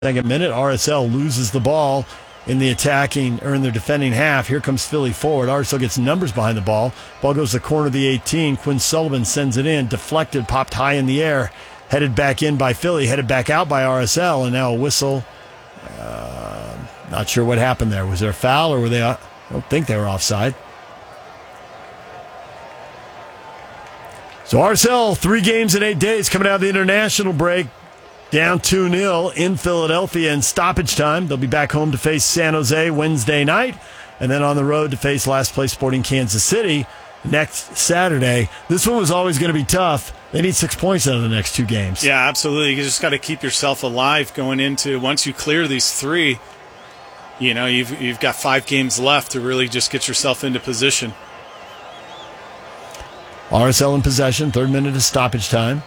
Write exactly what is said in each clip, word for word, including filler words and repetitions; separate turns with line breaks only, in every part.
Second minute, R S L loses the ball in the attacking or in their defending half. Here comes Philly forward. R S L gets numbers behind the ball. Ball goes to the corner of the eighteen. Quinn Sullivan sends it in, deflected, popped high in the air, headed back in by Philly, headed back out by R S L, and now a whistle. Uh, not sure what happened there. Was there a foul or were they? I don't think they were offside. So R S L, three games in eight days coming out of the international break. Down two nil in Philadelphia in stoppage time. They'll be back home to face San Jose Wednesday night, and then on the road to face last place Sporting Kansas City next Saturday. This one was always going to be tough. They need six points out of the next two games.
Yeah, absolutely. You just got to keep yourself alive going into, once you clear these three, you know, you've, you've got five games left to really just get yourself into position.
R S L in possession, third minute of stoppage time.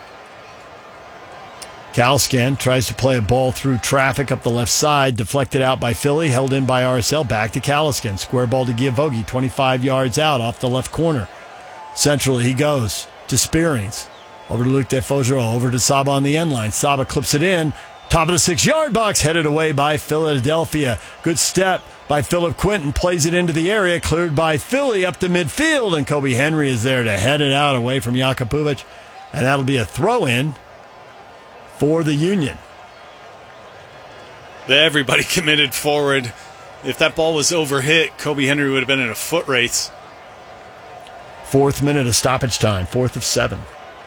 Calascan tries to play a ball through traffic up the left side, deflected out by Philly, held in by R S L, back to Calascan. Square ball to Giavogi, twenty-five yards out off the left corner. Centrally he goes to Spearings. Over to Luc Desfaugerolles, over to Saba on the end line. Saba clips it in, top of the six-yard box, headed away by Philadelphia. Good step by Philip Quinton, plays it into the area, cleared by Philly up to midfield, and Kobe Henry is there to head it out away from Jakubovic, and that'll be a throw-in for the Union.
Everybody committed forward. If that ball was overhit, Kobe Henry would have been in a foot race.
Fourth minute of stoppage time, fourth of seven.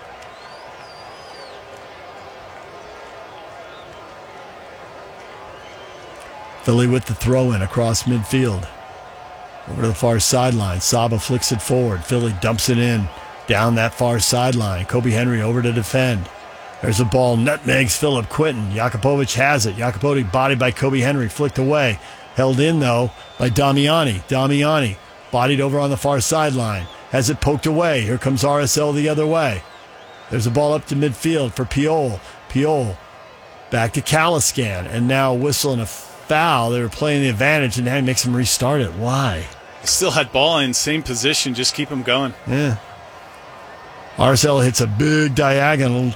Philly with the throw-in across midfield. Over to the far sideline. Saba flicks it forward. Philly dumps it in down that far sideline. Kobe Henry over to defend. There's a ball, nutmegs Philip Quinton. Jakubovic has it. Jakubovic bodied by Kobe Henry, flicked away. Held in, though, by Damiani. Damiani bodied over on the far sideline. Has it poked away. Here comes R S L the other way. There's a ball up to midfield for Piol. Piol back to Calascan. And now a whistle and a foul. They were playing the advantage, and now he makes them restart it. Why?
Still had ball in same position. Just keep him going.
Yeah. R S L hits a big diagonal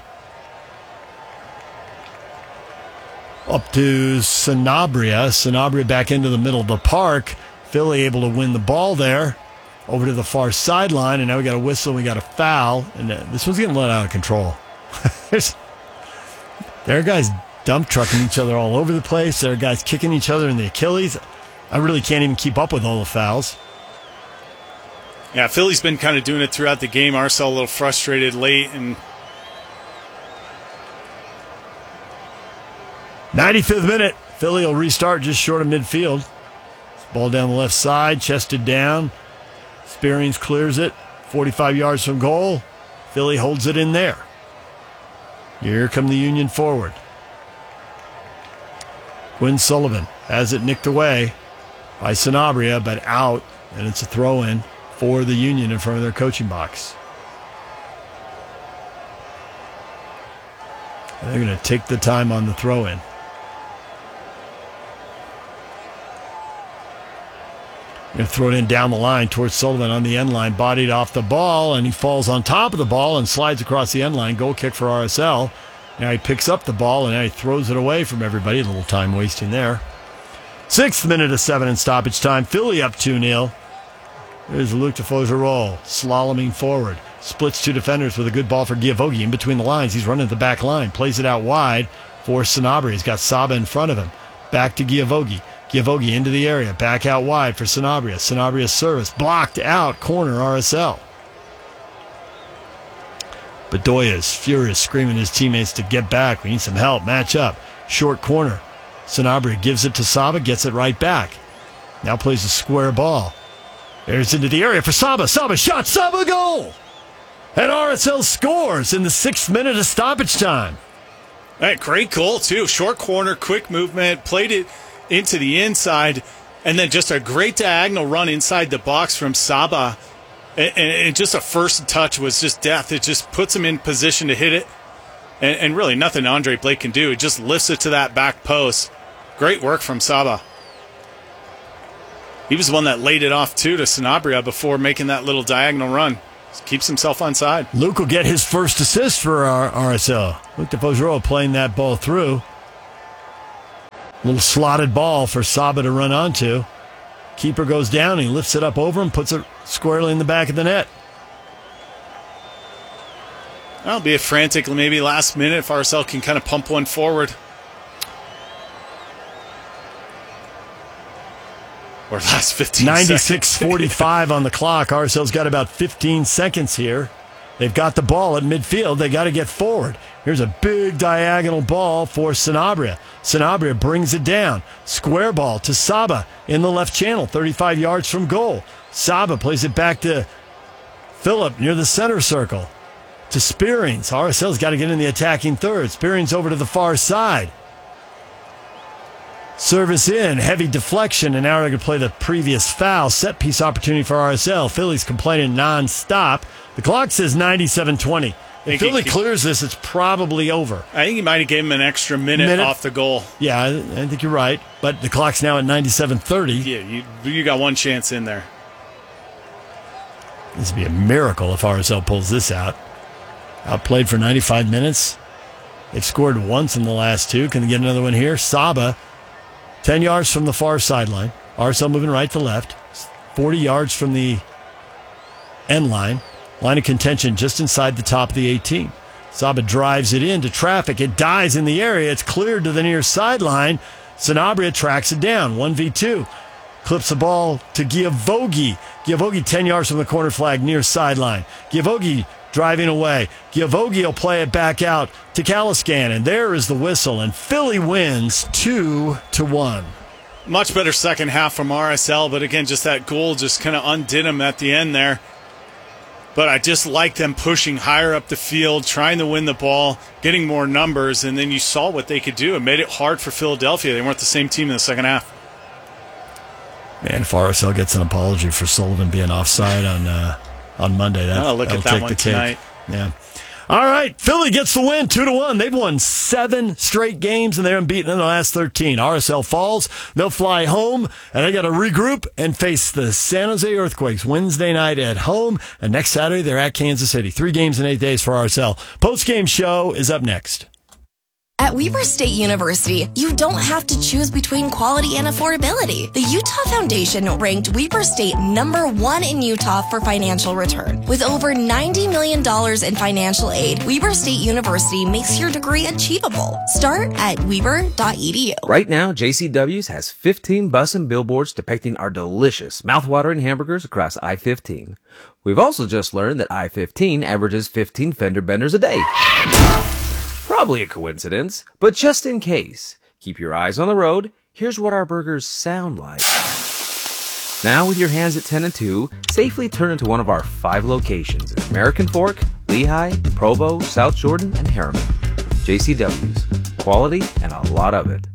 up to Sanabria. Sanabria back into the middle of the park. Philly able to win the ball there. Over to the far sideline, and now we got a whistle, we got a foul, and uh, this one's getting let out of control. There are guys dump trucking each other all over the place. There are guys kicking each other in the Achilles. I really can't even keep up with all the fouls.
Yeah, Philly's been kind of doing it throughout the game. R S L a little frustrated late, and
ninety-fifth minute, Philly will restart just short of midfield. Ball down the left side, chested down. Spearings clears it, forty-five yards from goal. Philly holds it in there. Here come the Union forward. Quinn Sullivan has it nicked away by Sanabria, but out, and it's a throw-in for the Union in front of their coaching box. And they're going to take the time on the throw-in. Going to throw it in down the line towards Sullivan on the end line, bodied off the ball, and he falls on top of the ball and slides across the end line. Goal kick for R S L. Now he picks up the ball, and now he throws it away from everybody. A little time wasting there. Sixth minute of seven in stoppage time. Philly up two nil. There's Luc Desfaugerolles slaloming forward. Splits two defenders with a good ball for Giavogi in between the lines. He's running at the back line. Plays it out wide for Sanabria. He's got Saba in front of him. Back to Giavogi. Giavogi into the area, back out wide for Sanabria. Sanabria's service, blocked out, corner R S L. Bedoya is furious, screaming at his teammates to get back. We need some help, match up. Short corner. Sanabria gives it to Saba, gets it right back. Now plays a square ball. There's into the area for Saba. Saba shot, Saba goal! And R S L scores in the sixth minute of stoppage time.
Hey, great goal, too. Short corner, quick movement, played it into the inside, and then just a great diagonal run inside the box from Saba. And, and just a first touch was just death. It just puts him in position to hit it. And, and really nothing Andre Blake can do. It just lifts it to that back post. Great work from Saba. He was the one that laid it off, too, to Sanabria before making that little diagonal run. Just keeps himself onside.
Luke will get his first assist for our R S L. Luc Desfaugerolles playing that ball through. Little slotted ball for Saba to run onto. Keeper goes down, he lifts it up over him, puts it squarely in the back of the net.
That'll be a frantic, maybe last minute if R S L can kind of pump one forward. Or last fifteen
ninety-six forty-five on the clock. R S L's got about fifteen seconds here. They've got the ball at midfield. They got to get forward. Here's a big diagonal ball for Sanabria. Sanabria brings it down. Square ball to Saba in the left channel, thirty-five yards from goal. Saba plays it back to Phillip near the center circle. To Spearings. R S L's got to get in the attacking third. Spearings over to the far side. Service in, heavy deflection, and now they're going to play the previous foul. Set piece opportunity for R S L. Philly's complaining nonstop. The clock says ninety-seven twenty. If Philly he, clears this, it's probably over.
I think he might have given him an extra minute, minute off the goal.
Yeah, I, I think you're right. But the clock's now at ninety-seven thirty.
Yeah, you, you got one chance in there.
This would be a miracle if R S L pulls this out. Outplayed for ninety-five minutes. They've scored once in the last two. Can they get another one here? Saba, ten yards from the far sideline. R S L moving right to left. forty yards from the end line. Line of contention just inside the top of the eighteen. Saba drives it into traffic. It dies in the area. It's cleared to the near sideline. Sanabria tracks it down. one v two. Clips the ball to Giavogi. Giavogi ten yards from the corner flag near sideline. Giavogi driving away. Giavogi will play it back out to Caliscan, and there is the whistle, and Philly wins two to one.
Much better second half from R S L, but again, just that goal just kind of undid them at the end there. But I just like them pushing higher up the field, trying to win the ball, getting more numbers, and then you saw what they could do. It made it hard for Philadelphia. They weren't the same team in the second half.
Man, if R S L gets an apology for Sullivan being offside on uh, on Monday, that,
oh, look
that'll
at that
take
one
the cake.
tonight.
Yeah. All right, Philly gets the win, two to one. They've won seven straight games, and they're unbeaten in the last thirteen. R S L falls. They'll fly home, and they got to regroup and face the San Jose Earthquakes Wednesday night at home. And next Saturday, they're at Kansas City. Three games in eight days for R S L. Post-game show is up next.
At Weber State University, you don't have to choose between quality and affordability. The Utah Foundation ranked Weber State number one in Utah for financial return. With over ninety million dollars in financial aid, Weber State University makes your degree achievable. Start at weber dot e d u.
Right now, J C W's has fifteen bus and billboards depicting our delicious, mouthwatering hamburgers across I fifteen. We've also just learned that I fifteen averages fifteen fender benders a day. Probably a coincidence, but just in case, keep your eyes on the road. Here's what our burgers sound like. Now with your hands at ten and two, safely turn into one of our five locations in American Fork, Lehigh, Provo, South Jordan, and Harriman. J C W's. Quality and a lot of it.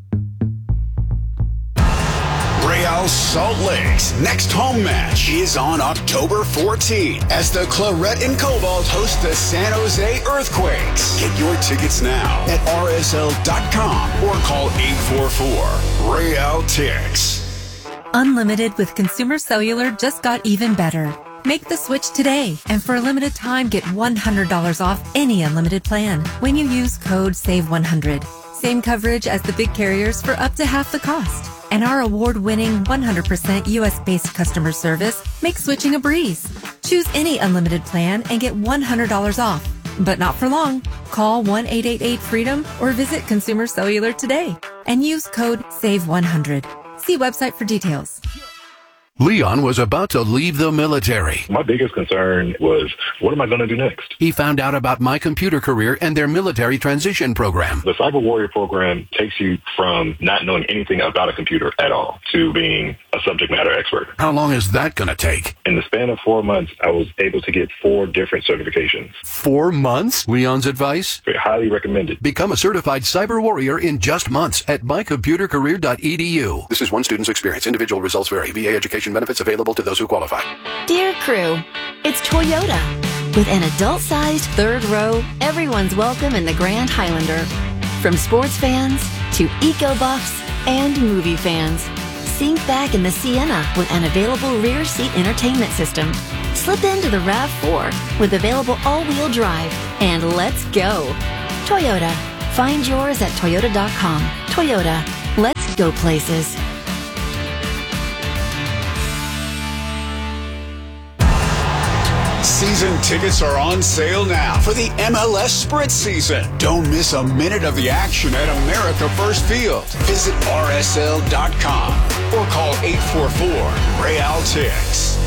Real Salt Lake's next home match is on October fourteenth as the Claret and Cobalt host the San Jose Earthquakes. Get your tickets now at R S L dot com or call eight four four Real Tix.
Unlimited with Consumer Cellular just got even better. Make the switch today, and for a limited time, get one hundred dollars off any unlimited plan when you use code save one hundred. Same coverage as the big carriers for up to half the cost. And our award-winning one hundred percent U S-based customer service makes switching a breeze. Choose any unlimited plan and get one hundred dollars off. But not for long. Call one eight eight eight freedom or visit Consumer Cellular today and use code save one hundred. See website for details.
Leon was about to leave the military.
My biggest concern was, what am I going to do next?
He found out about My Computer Career and their military transition program.
The Cyber Warrior program takes you from not knowing anything about a computer at all to being a subject matter expert.
How long is that going to take?
In the span of four months, I was able to get four different certifications.
Four months? Leon's advice?
Very highly recommended.
Become a certified Cyber Warrior in just months at my computer career dot e d u. This is one student's experience. Individual results vary. V A education benefits available to those who qualify.
Dear crew, it's Toyota. With an adult-sized third row, everyone's welcome in the Grand Highlander. From sports fans to eco-buffs and movie fans. Sink back in the Sienna with an available rear seat entertainment system. Slip into the RAV four with available all-wheel drive. And let's go. Toyota. Find yours at toyota dot com. Toyota. Let's go places.
Season tickets are on sale now for the M L S Sprint season. Don't miss a minute of the action at America First Field. Visit R S L dot com or call eight four four, Real Tix.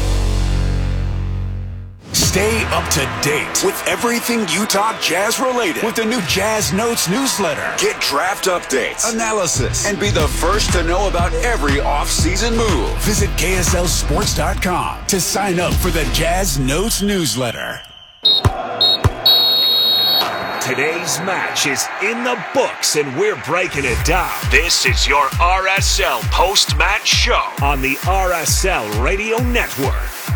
Stay up to date with everything Utah Jazz related with the new Jazz Notes newsletter. Get draft updates, analysis, and be the first to know about every off-season move. Visit K S L sports dot com to sign up for the Jazz Notes newsletter.
Today's match is in the books, and we're breaking it down. This is your R S L post-match show on the R S L Radio Network.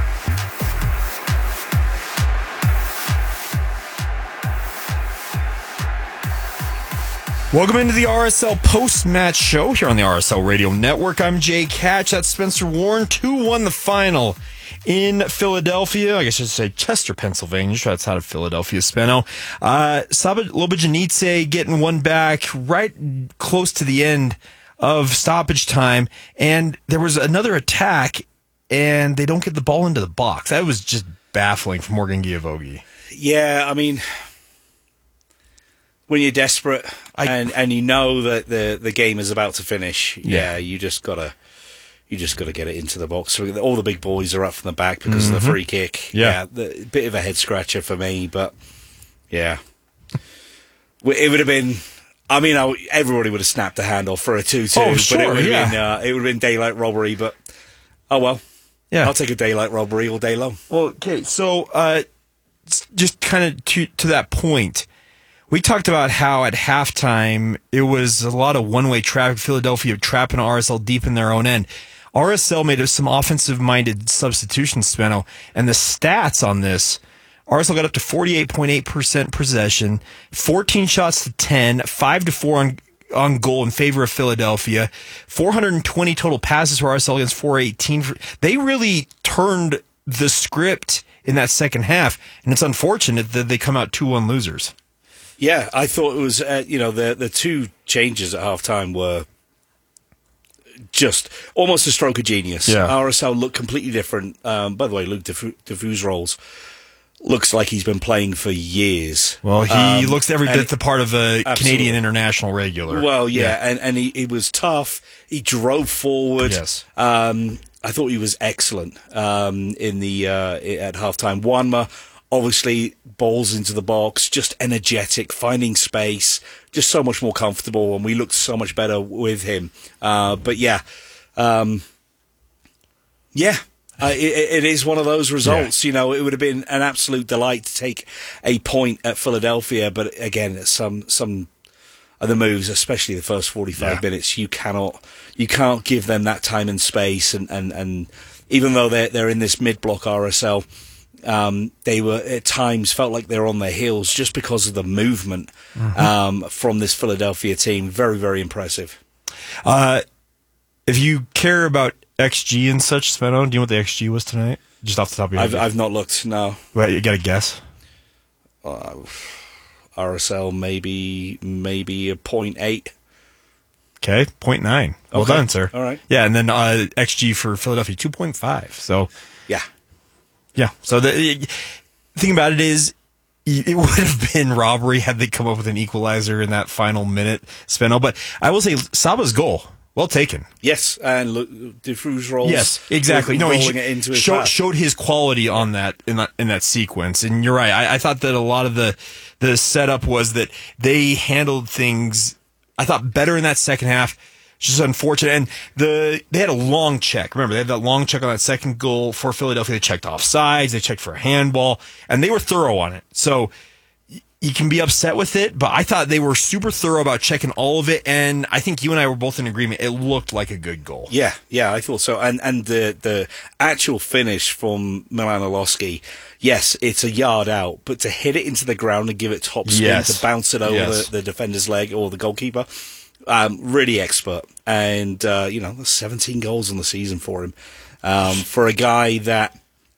Welcome into the R S L post-match show here on the R S L Radio Network. I'm Jay Catch. That's Spencer Warren. two one the final in Philadelphia. I guess I should say Chester, Pennsylvania. That's out of Philadelphia, Spenno. Uh, Saba Lobojanice getting one back right close to the end of stoppage time. And there was another attack, and they don't get the ball into the box. That was just baffling for Morgan Giavogi.
Yeah, I mean, when you're desperate I, and, and you know that the, the game is about to finish, yeah, yeah you just gotta you just gotta get it into the box. All the big boys are up from the back because mm-hmm. of the free kick.
Yeah,
yeah the, bit of a head scratcher for me, but yeah, it would have been. I mean, I, everybody would have snapped a hand off for a two-two,
oh, sure,
but it would have
yeah.
been uh, it would have been daylight robbery. But oh well, yeah, I'll take a daylight robbery all day long.
Well, okay, so uh, just kind of to to that point. We talked about how at halftime it was a lot of one-way traffic, Philadelphia trapping R S L deep in their own end. R S L made some offensive-minded substitutions, Spenno, and the stats on this, R S L got up to forty-eight point eight percent possession, fourteen shots to ten, five to four on on goal in favor of Philadelphia, four hundred twenty total passes for R S L against four eighteen. They really turned the script in that second half, and it's unfortunate that they come out two one losers.
Yeah, I thought it was, uh, you know, the the two changes at halftime were just almost a stroke of genius.
Yeah.
R S L looked completely different. Um, by the way, Luke Diffouzerolles looks like he's been playing for years.
Well, he um, looks every bit the part of a
absolutely.
Canadian international regular.
Well, yeah,
yeah.
and, and he, he was tough. He drove forward.
Yes.
Um, I thought he was excellent um, in the uh, at halftime. Wanma, obviously, balls into the box, just energetic, finding space, just so much more comfortable, and we looked so much better with him. Uh, but yeah, um, yeah, uh, it, it is one of those results. Yeah. You know, it would have been an absolute delight to take a point at Philadelphia, but again, some some of the moves, especially the first forty-five yeah. minutes, you cannot you can't give them that time and space, and and, and even though they're they're in this mid block R S L. Um, they were at times felt like they were on their heels just because of the movement mm-hmm. um, from this Philadelphia team. Very, very impressive.
Uh, if you care about X G and such, Spenno, do you know what the X G was tonight? Just off the top of your
I've,
head.
I've not looked, no.
Well, you got a guess?
Uh, R S L maybe maybe a point eight.
Okay, point nine. Well
okay.
done, sir.
All right.
Yeah, and then uh, X G for Philadelphia two point five. So
yeah.
Yeah, so the thing about it is, it would have been robbery had they come up with an equalizer in that final minute, Spenno. But I will say, Saba's goal, well taken.
Yes, and look, Diffouzerolles.
Yes, exactly. No, he
rolling it into his
show,
path.
showed his quality on that in that in that sequence. And you're right. I, I thought that a lot of the the setup was that they handled things, I thought, better in that second half. Just unfortunate. And the they had a long check. Remember, they had that long check on that second goal for Philadelphia. They checked offsides. They checked for a handball. And they were thorough on it. So you can be upset with it, but I thought they were super thorough about checking all of it. And I think you and I were both in agreement. It looked like a good goal.
Yeah, yeah, I thought so. And and the, the actual finish from Milan Orlowski, yes, it's a yard out. But to hit it into the ground and give it top spin,
yes.
to bounce it over
yes.
the, the defender's leg or the goalkeeper, Um, really expert, and uh, you know, seventeen goals on the season for him. Um, for a guy that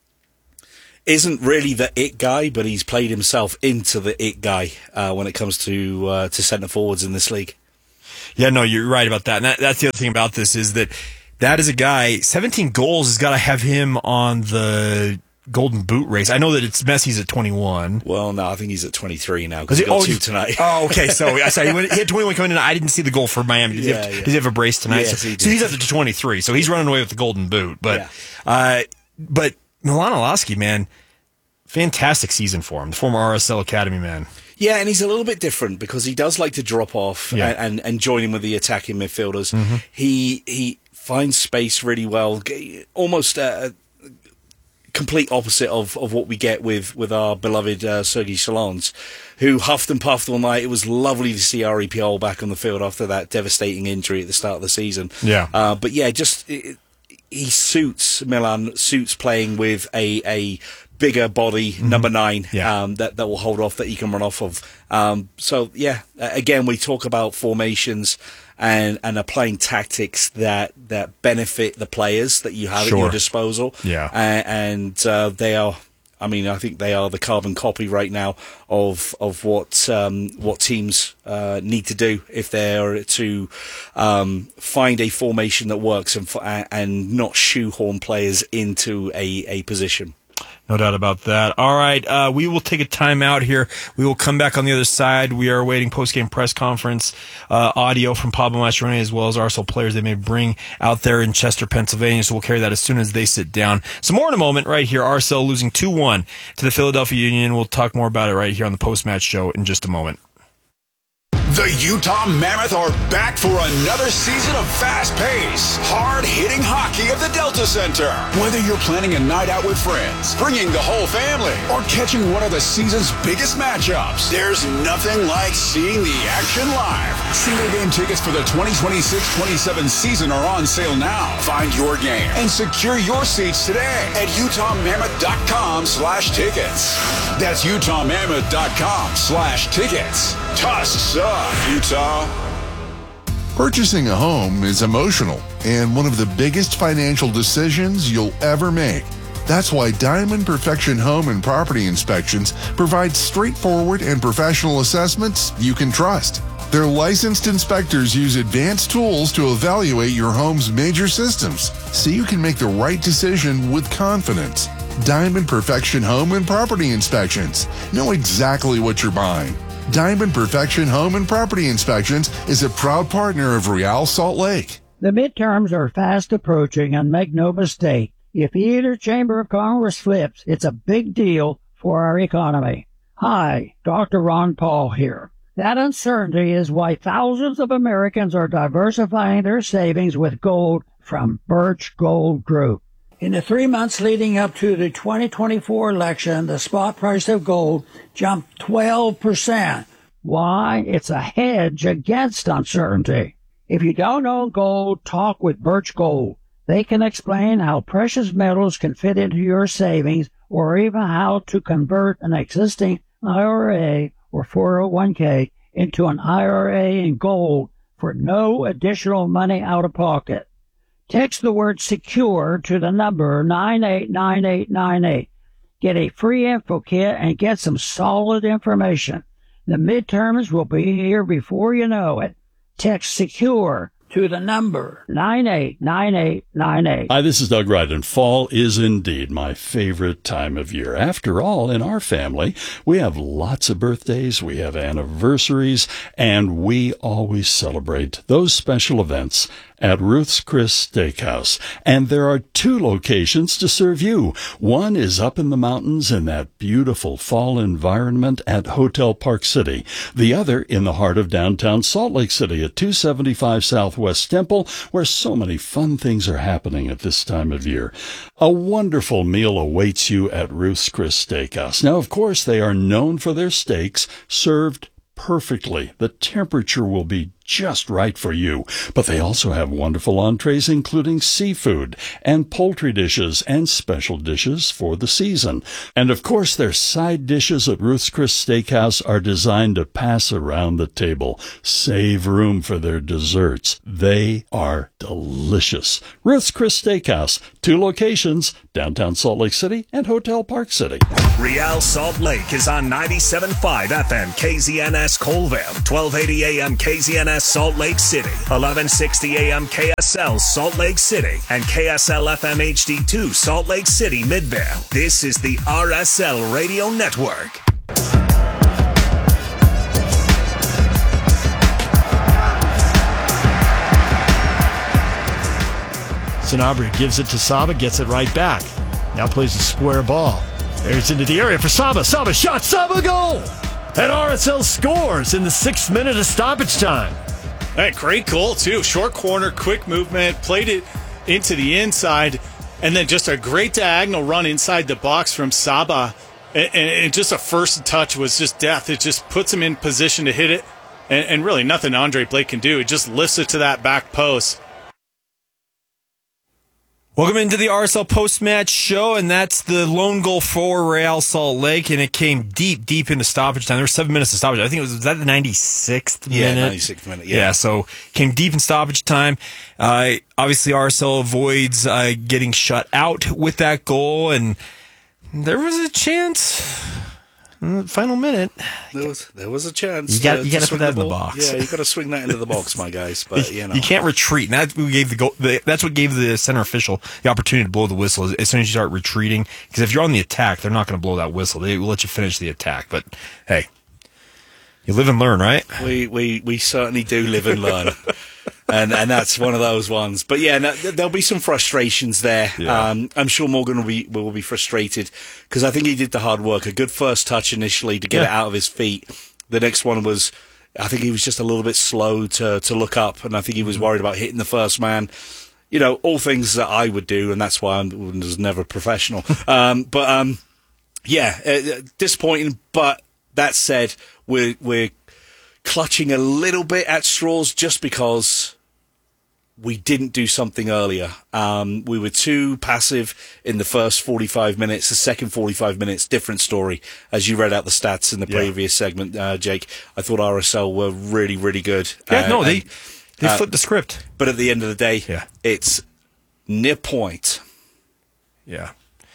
isn't really the it guy, but he's played himself into the it guy uh, when it comes to uh, to centre forwards in this league.
Yeah, no, you're right about that. And that, that's the other thing about this is that that is a guy, seventeen goals has got to have him on the Golden Boot race. I know that it's Messi's at twenty-one.
Well, no, I think he's at twenty-three now because he got
oh,
two tonight.
Oh, okay. So I sorry, he had twenty-one coming in. I didn't see the goal for Miami. Did,
yeah,
he, have,
yeah.
did he have a brace tonight?
Yes,
so,
he did.
so he's up to twenty-three. So he's running away with the Golden Boot. But,
yeah.
uh, but Milan Olaski, man, fantastic season for him. The former R S L Academy man.
Yeah, and he's a little bit different because he does like to drop off
Yeah.
and, and, and join in with the attacking midfielders.
Mm-hmm.
He he finds space really well, almost a complete opposite of, of what we get with, with our beloved uh, Sergei Solans, who huffed and puffed all night. It was lovely to see Ari Piol back on the field after that devastating injury at the start of the season.
Yeah.
Uh, but yeah, just it, he suits Milan, suits playing with a a bigger body, mm-hmm. number nine,
yeah.
um, that, that will hold off, that he can run off of. Um, so, yeah, again, we talk about formations and, and applying tactics that, that benefit the players that you have
Sure.
at your disposal.
Yeah.
Uh, and uh, they are, I mean, I think they are the carbon copy right now of of what um, what teams uh, need to do if they're to um, find a formation that works and, and not shoehorn players into a, a position.
No doubt about that. All right, uh, we will take a time out here. We will come back on the other side. We are awaiting post-game press conference uh, audio from Pablo Mastroeni as well as R S L players they may bring out there in Chester, Pennsylvania. So we'll carry that as soon as they sit down. Some more in a moment right here. R S L losing two one to the Philadelphia Union. We'll talk more about it right here on the post-match show in just a moment.
The Utah Mammoth are back for another season of fast-paced, hard-hitting hockey at the Delta Center. Whether you're planning a night out with friends, bringing the whole family, or catching one of the season's biggest matchups, there's nothing like seeing the action live. Single-game tickets for the twenty twenty-six twenty-seven season are on sale now. Find your game and secure your seats today at utah mammoth dot com slash tickets. That's utah mammoth dot com slash tickets. Tusks up, Utah.
Purchasing a home is emotional and one of the biggest financial decisions you'll ever make. That's why Diamond Perfection Home and Property Inspections provide straightforward and professional assessments you can trust. Their licensed inspectors use advanced tools to evaluate your home's major systems so you can make the right decision with confidence. Diamond Perfection Home and Property Inspections. Know exactly what you're buying. Diamond Perfection Home and Property Inspections is a proud partner of Real Salt Lake.
The midterms are fast approaching, and make no mistake, if either chamber of Congress flips, it's a big deal for our economy. Hi, Doctor Ron Paul here. That uncertainty is why thousands of Americans are diversifying their savings with gold from Birch Gold Group. In the three months leading up to the twenty twenty-four election, the spot price of gold jumped twelve percent. Why? It's a hedge against uncertainty. If you don't own gold, talk with Birch Gold. They can explain how precious metals can fit into your savings or even how to convert an existing I R A or four oh one k into an I R A in gold for no additional money out of pocket. Text the word SECURE to the number nine eight nine eight nine eight. Get a free info kit and get some solid information. The midterms will be here before you know it. Text SECURE to the number nine eight nine eight nine eight.
Hi, this is Doug Wright, and fall is indeed my favorite time of year. After all, in our family, we have lots of birthdays, we have anniversaries, and we always celebrate those special events at Ruth's Chris Steakhouse. And there are two locations to serve you. One is up in the mountains in that beautiful fall environment at Hotel Park City. The other in the heart of downtown Salt Lake City at two seventy-five Southwest Temple, where so many fun things are happening at this time of year. A wonderful meal awaits you at Ruth's Chris Steakhouse. Now, of course, they are known for their steaks served perfectly. The temperature will be just right for you. But they also have wonderful entrees, including seafood and poultry dishes and special dishes for the season. And of course, their side dishes at Ruth's Chris Steakhouse are designed to pass around the table. Save room for their desserts. They are delicious. Ruth's Chris Steakhouse, two locations, downtown Salt Lake City and Hotel Park City.
Real Salt Lake is on ninety-seven point five F M K Z N S Colville, twelve eighty A M K Z N S S Salt Lake City, eleven sixty A M K S L Salt Lake City, and K S L F M H D two Salt Lake City Midvale. This is the R S L Radio Network.
Sanabria gives it to Saba, gets it right back. Now plays a square ball. There's into the area for Saba. Saba shot, Saba goal! And R S L scores in the sixth minute of stoppage time.
Hey, great goal, too. Short corner, quick movement, played it into the inside, and then just a great diagonal run inside the box from Saba. And, and just a first touch was just death. It just puts him in position to hit it, and, and really nothing Andre Blake can do. It just lifts it to that back post.
Welcome into the R S L post-match show, and that's the lone goal for Real Salt Lake, and it came deep, deep into stoppage time. There were seven minutes of stoppage. I think it was, was that the ninety-sixth
yeah,
minute?
ninety-sixth minute, yeah.
Yeah, so came deep in stoppage time. Uh, obviously, R S L avoids uh, getting shut out with that goal, and there was a chance in the final minute.
There was there was a chance.
You got
to,
you got to
swing
put that
the
in the
ball.
box.
Yeah, you got to swing that into the box, my guys. But you know,
you can't retreat. And that's what gave the goal. The, that's what gave the center official the opportunity to blow the whistle as soon as you start retreating. Because if you're on the attack, they're not going to blow that whistle. They will let you finish the attack. But hey, you live and learn, right?
We we we certainly do live and learn. And and that's one of those ones. But yeah, no, there'll be some frustrations there.
Yeah.
Um, I'm sure Morgan will be will be frustrated because I think he did the hard work. A good first touch initially to get
Yeah.
it out of his feet. The next one was, I think he was just a little bit slow to to look up, and I think he was worried about hitting the first man. You know, all things that I would do, and that's why I was never professional. um, but um, yeah, uh, disappointing. But that said, we're we're clutching a little bit at straws just because we didn't do something earlier. Um, we were too passive in the first forty-five minutes. The second forty-five minutes, different story. As you read out the stats in the
Yeah.
previous segment, uh, Jake, I thought R S L were really, really good.
Yeah,
Uh,
no, they
and,
they
uh,
flipped the script.
But at the end of the day,
Yeah.
it's near point.
Yeah.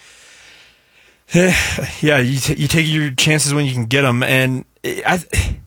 Yeah, you t- you take your chances when you can get them, and I.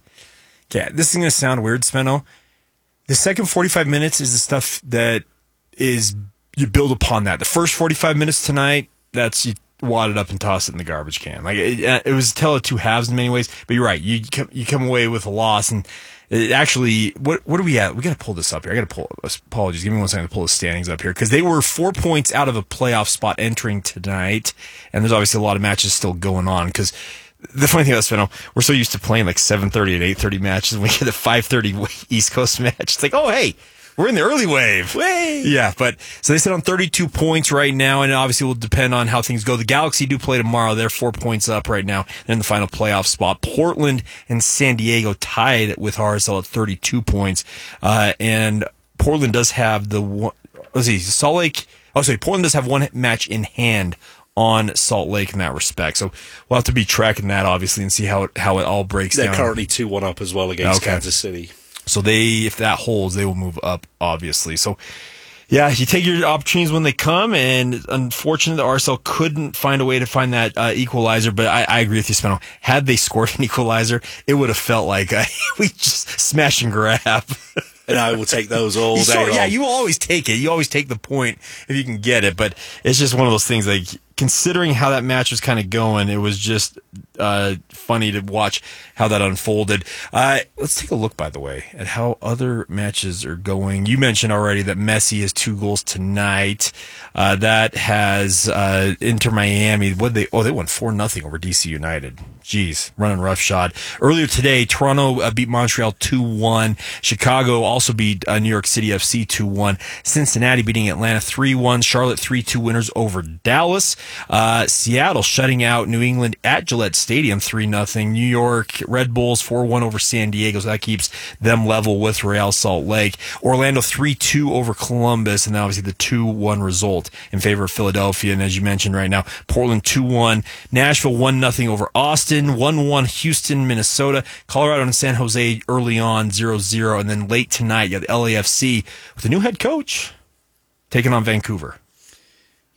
Yeah, this is gonna sound weird, Spenno. The second forty-five minutes is the stuff that is you build upon that. The first forty-five minutes tonight, that's you wad it up and toss it in the garbage can. Like it, it was a tale of two halves in many ways. But you're right, you come, you come away with a loss, and it actually, what what are we at? We got to pull this up here. I got to pull. Apologies, give me one second to pull the standings up here because they were four points out of a playoff spot entering tonight, and there's obviously a lot of matches still going on because. The funny thing about Spenno, we're so used to playing like seven thirty and eight thirty matches, and we get a five thirty East Coast match. It's like, oh, hey, we're in the early wave.
Way.
Yeah, but so they sit on thirty-two points right now, and it obviously will depend on how things go. The Galaxy do play tomorrow. They're four points up right now. They're in the final playoff spot. Portland and San Diego tied with R S L at thirty-two points. Uh, and Portland does have the one, let's see, Salt Lake, oh, sorry, Portland does have one match in hand on Salt Lake in that respect. So we'll have to be tracking that, obviously, and see how it, how it all breaks
They're
down.
currently two one up as well against
Okay.
Kansas City.
So they, if that holds, they will move up, obviously. So, yeah, you take your opportunities when they come, and unfortunately, the R S L couldn't find a way to find that uh, equalizer, but I, I agree with you, Spenno. Had they scored an equalizer, it would have felt like uh, we just smash and grab.
And I will take those all
You
day
sort-
long.
yeah, you always take it. You always take the point if you can get it, but it's just one of those things, like, considering how that match was kind of going, it was just uh, funny to watch how that unfolded. Uh, let's take a look, by the way, at how other matches are going. You mentioned already that Messi has two goals tonight. Uh, that has uh, Inter Miami. What they? Oh, they won four nothing over D C United. Jeez, running roughshod. Earlier today, Toronto uh, beat Montreal two one. Chicago also beat uh, New York City F C two one. Cincinnati beating Atlanta three one. Charlotte three two winners over Dallas. Uh, Seattle shutting out New England at Gillette Stadium three nothing. New York Red Bulls four one over San Diego, so that keeps them level with Real Salt Lake. Orlando three two over Columbus, and obviously the two one result in favor of Philadelphia. And as you mentioned right now, Portland two one. Nashville one nothing over Austin. one one Houston, Minnesota. Colorado and San Jose early on zero zero. And then late tonight, you have the L A F C with a new head coach taking on Vancouver.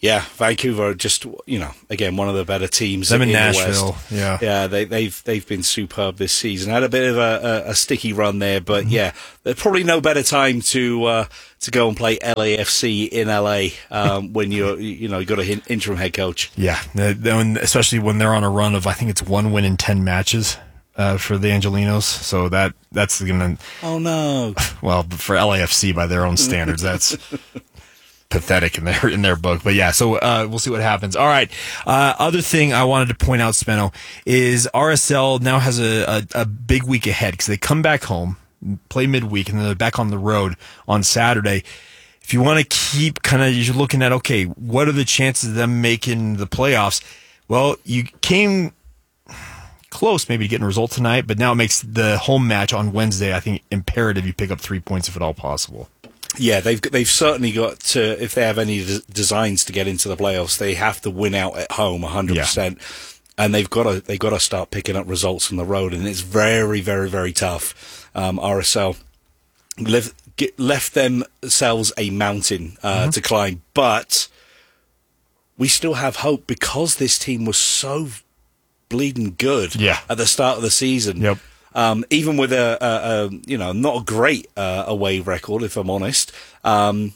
Yeah, Vancouver, just, you know, again, one of the better teams
Them in
in
Nashville,
the West.
yeah.
Yeah, they, they've they've been superb this season. Had a bit of a, a, a sticky run there, but
Mm-hmm.
yeah, there's probably no better time to uh, to go and play L A F C in L A um, when you're, you know, you got an interim head coach.
Yeah, especially when they're on a run of, I think it's one win in ten matches uh, for the Angelinos. So that that's going to...
Oh, no.
Well, for L A F C, by their own standards, that's... pathetic in their in their book, but yeah. So uh, we'll see what happens. All right. Uh, other thing I wanted to point out, Spenno, is R S L now has a, a, a big week ahead because they come back home, play midweek, and then they're back on the road on Saturday. If you want to keep kind of, you're looking at, okay, what are the chances of them making the playoffs? Well, you came close maybe to getting a result tonight, but now it makes the home match on Wednesday, I think, imperative you pick up three points if at all possible.
Yeah, they've they've certainly got to, if they have any des- designs to get into the playoffs, they have to win out at home one hundred percent. And they've got to they've got to start picking up results on the road, and it's very, very, very tough. Um, R S L left, get, left themselves a mountain uh, mm-hmm. to climb, but we still have hope because this team was so bleeding good
yeah.
at the start of the season.
Yep.
Um, even with a, a, a, you know, not a great uh, away record, if I'm honest, um,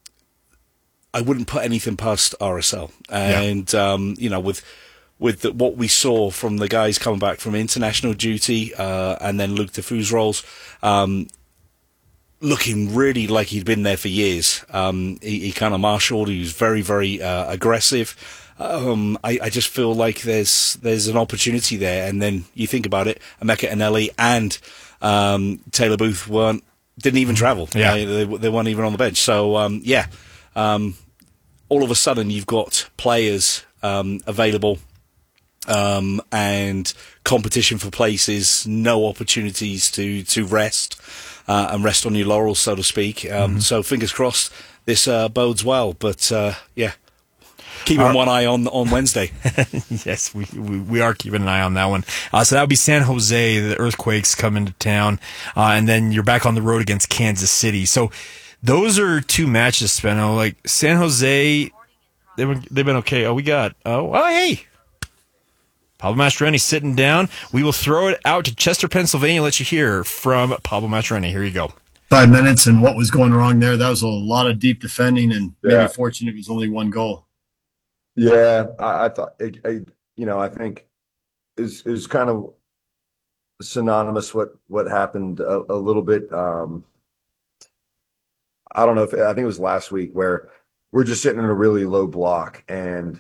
I wouldn't put anything past R S L. And, yeah. um, you know, with with the, what we saw from the guys coming back from international duty uh, and then Luke Dufu's roles, um, looking really like he'd been there for years. Um, he, he kind of marshaled. He was very, very uh, aggressive. Um, I, I just feel like there's there's an opportunity there, and then you think about it, Emeka Eneli and um, Taylor Booth weren't didn't even travel.
Yeah,
uh, they, they weren't even on the bench. So um, yeah, um, all of a sudden you've got players um, available um, and competition for places, no opportunities to to rest uh, and rest on your laurels, so to speak. Um, mm-hmm. So fingers crossed, this uh, bodes well. But uh, yeah. Keeping uh, one eye on on Wednesday.
Yes, we, we we are keeping an eye on that one. Uh, so that would be San Jose. The Earthquakes come into town, uh, and then you're back on the road against Kansas City. So those are two matches, Spenno. Like San Jose, they've been, they've been okay. Oh, we got oh oh hey, Pablo Mastroeni sitting down. We will throw it out to Chester, Pennsylvania. Let you hear from Pablo Mastroeni. Here you go.
Five minutes and what was going wrong there? That was a lot of deep defending, and maybe
yeah.
fortunate it was only one goal.
Yeah, I, I thought, I, I, you know, I think is is kind of synonymous what what happened a, a little bit. Um, I don't know if I think it was last week where we're just sitting in a really low block, and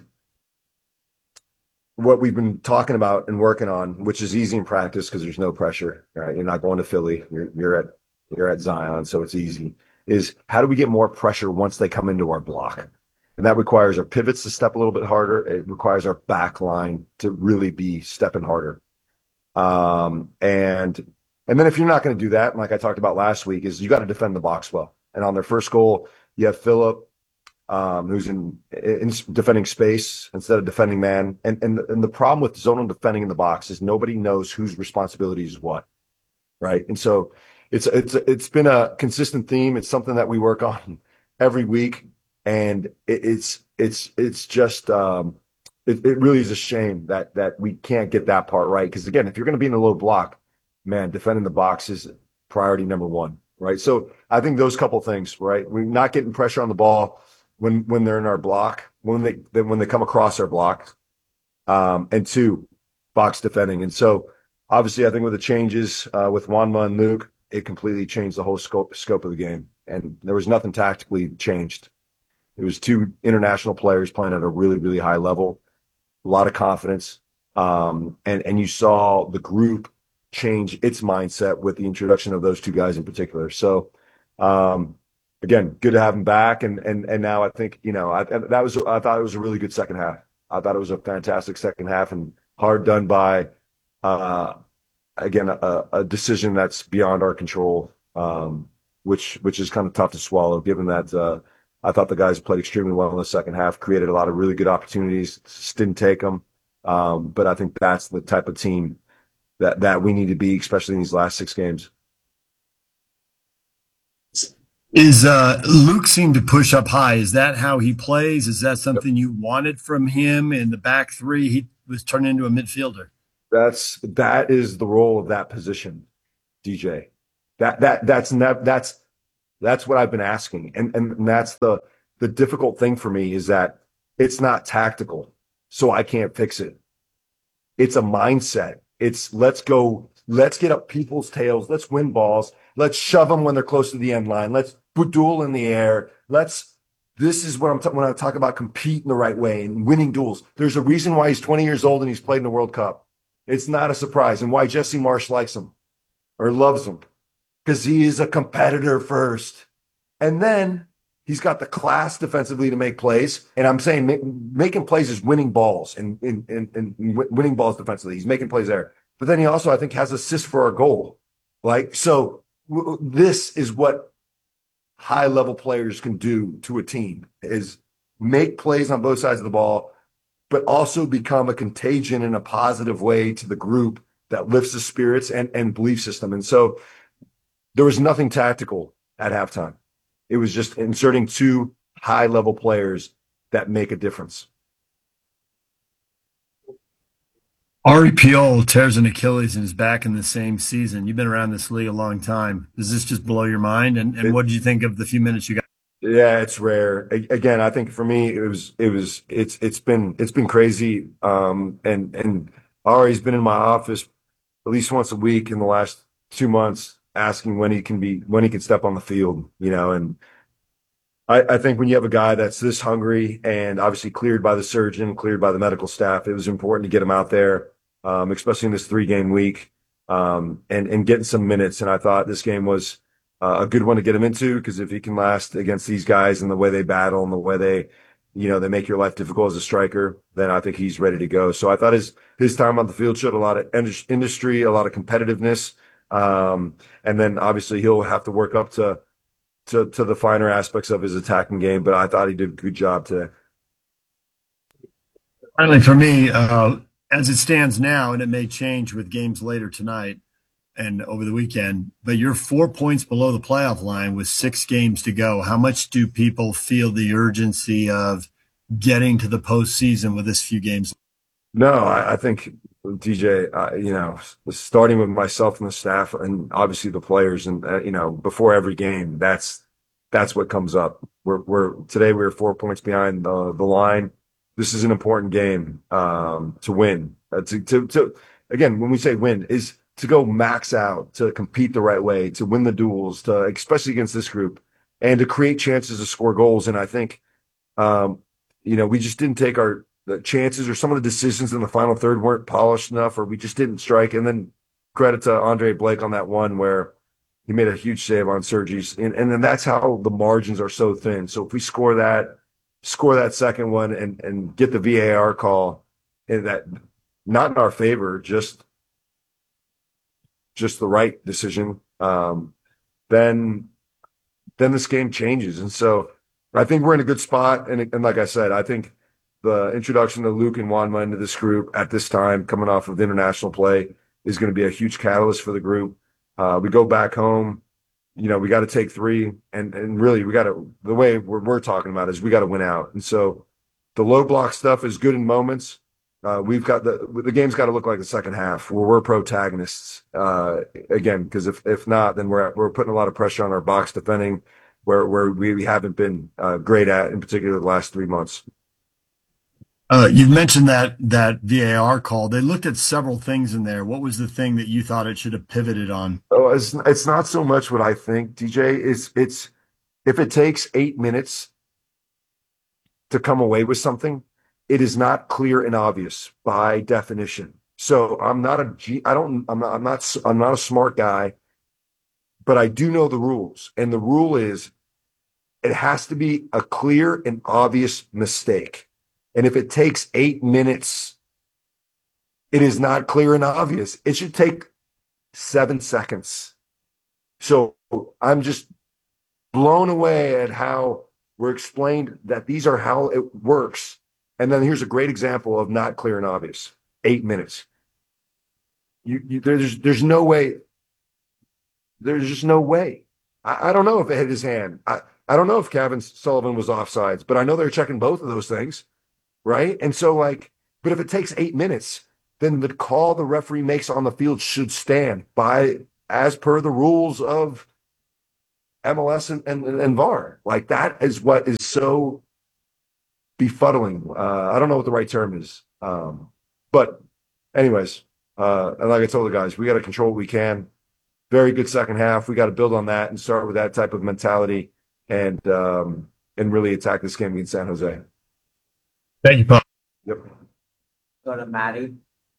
what we've been talking about and working on, which is easy in practice because there's no pressure. Right, you're not going to Philly. You're you're at you're at Zion, so it's easy. Is how do we get more pressure once they come into our block? And that requires our pivots to step a little bit harder. It requires our back line to really be stepping harder. Um, and and then if you're not going to do that, like I talked about last week, is you got to defend the box well. And on their first goal, you have Phillip, um, who's in, in defending space instead of defending man. And, and and the problem with zonal defending in the box is nobody knows whose responsibility is what, right? And so it's it's it's been a consistent theme. It's something that we work on every week. And it, it's it's it's just um, it, it really is a shame that that we can't get that part right. Because again, if you're going to be in a low block, man, defending the box is priority number one, right? So I think those couple things, right? We're not getting pressure on the ball when when they're in our block, when they then when they come across our block, um, and two, box defending. And so obviously, I think with the changes uh, with Juanma and Luke, it completely changed the whole scope scope of the game, and there was nothing tactically changed. It was two international players playing at a really, really high level, a lot of confidence. Um, and, and you saw the group change its mindset with the introduction of those two guys in particular. So, um, again, good to have them back. And, and, and now I think, you know, I, that was, I thought it was a really good second half. I thought it was a fantastic second half and hard done by, uh, again, a, a decision that's beyond our control, um, which, which is kind of tough to swallow given that, uh, I thought the guys played extremely well in the second half, created a lot of really good opportunities, just didn't take them. Um, but I think that's the type of team that, that we need to be, especially in these last six games.
Is uh, Luke seemed to push up high? Is that how he plays? Is that something you wanted from him in the back three? He was turned into a midfielder.
That's that is the role of that position, D J. That that that's nev- that's that's what I've been asking, and and that's the the difficult thing for me is that it's not tactical, so I can't fix it. It's a mindset. It's let's go, let's get up people's tails, let's win balls, let's shove them when they're close to the end line, let's duel in the air, let's. This is what I'm ta- when I talk about competing the right way and winning duels. There's a reason why he's twenty years old and he's played in the World Cup. It's not a surprise, and why Jesse Marsh likes him or loves him, because he is a competitor first. And then he's got the class defensively to make plays. And I'm saying make, making plays is winning balls and, and, and, and winning balls defensively. He's making plays there. But then he also, I think, has assists for a goal. Like, so w- this is what high level players can do to a team is make plays on both sides of the ball, but also become a contagion in a positive way to the group that lifts the spirits and, and belief system. And so there was nothing tactical at halftime. It was just inserting two high level players that make a difference.
Ari Piol tears an Achilles and is back in the same season. You've been around this league a long time. Does this just blow your mind? And, and what did you think of the few minutes you got?
Yeah, it's rare. A- Again, I think for me, it was, it was, it's, it's been, it's been crazy. Um, and, and Ari's been in my office at least once a week in the last two months, asking when he can be, when he can step on the field, you know, and I, I think when you have a guy that's this hungry and obviously cleared by the surgeon, cleared by the medical staff, it was important to get him out there, um, especially in this three game week, um, and, and getting some minutes. And I thought this game was, Uh, a good one to get him into, because if he can last against these guys and the way they battle and the way they, you know, they make your life difficult as a striker, then I think he's ready to go. So I thought his his time on the field showed a lot of industry, a lot of competitiveness, um, and then obviously he'll have to work up to to to the finer aspects of his attacking game. But I thought he did a good job today.
Finally, for me, uh, as it stands now, and it may change with games later tonight and over the weekend, but you're four points below the playoff line with six games to go. How much do people feel the urgency of getting to the postseason with this few games?
No, I, I think, D J, uh, you know, starting with myself and the staff and obviously the players, and, uh, you know, before every game, that's that's what comes up. We're, we're today we were four points behind the, the line. This is an important game um, to win. Uh, to, to, to again, when we say win, is to go max out, to compete the right way, to win the duels, to especially against this group, and to create chances to score goals. And I think, um, you know, we just didn't take our the chances, or some of the decisions in the final third weren't polished enough, or we just didn't strike. And then credit to Andre Blake on that one where he made a huge save on Sergi's. And, and then that's how the margins are so thin. So if we score that, score that second one and, and get the V A R call, and that not in our favor, just just the right decision, um, then then this game changes. And so I think we're in a good spot. And, and like I said, I think the introduction of Luke and Wanma into this group at this time, coming off of international play, is going to be a huge catalyst for the group. Uh, we go back home, you know, we got to take three, and and really we got to, the way we're, we're talking about is we got to win out. And so the low block stuff is good in moments. Uh, we've got the the game's got to look like the second half where we're protagonists uh, again, because if if not, then we're we're putting a lot of pressure on our box defending, where where we haven't been uh, great at, in particular the last three months.
Uh, you've mentioned that that V A R call. They looked at several things in there. What was the thing that you thought it should have pivoted on?
Oh, it's it's not so much what I think, D J. It's it's if it takes eight minutes to come away with something, it is not clear and obvious by definition. So I'm not a G. I don't. I'm not. I'm not. I'm not a smart guy, but I do know the rules. And the rule is, it has to be a clear and obvious mistake. And if it takes eight minutes, it is not clear and obvious. It should take seven seconds. So I'm just blown away at how we're explained that these are how it works. And then here's a great example of not clear and obvious. Eight minutes. You, you, there's, there's no way. There's just no way.
I, I don't know if it hit his hand. I, I don't know if Kevin Sullivan was offsides, but I know they're checking both of those things, right? And so, like, but if it takes eight minutes, then the call the referee makes on the field should stand by as per the rules of M L S and, and, and V A R. Like, that is what is so befuddling. Uh, I don't know what the right term is. Um, but anyways, uh, and like I told the guys, we got to control what we can. Very good second half. We got to build on that and start with that type of mentality and um, and really attack this game against San Jose.
Thank you, Paul.
Yep.
Go to Maddie.